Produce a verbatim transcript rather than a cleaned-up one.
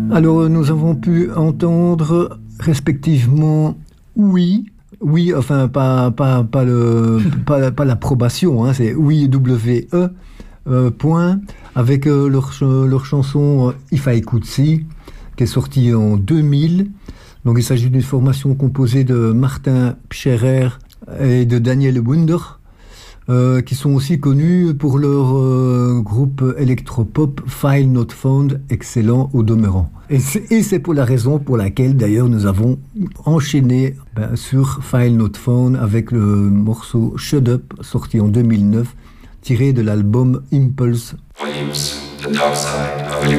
Alors, nous avons pu entendre respectivement oui, oui, enfin, pas, pas, pas, le, pas, pas l'approbation, hein, c'est oui, W E, euh, point, avec euh, leur, leur chanson If I Could See, qui est sortie en deux mille. Donc, il s'agit d'une formation composée de Martin Pscherer et de Daniel Wunder, euh, qui sont aussi connus pour leur euh, groupe électropop File Not Found, excellent au demeurant. Et c'est, et c'est pour la raison pour laquelle, d'ailleurs, nous avons enchaîné ben, sur File Not Found avec le morceau Shut Up, sorti en deux mille neuf, tiré de l'album Impulse. Volumes, The Dark Side of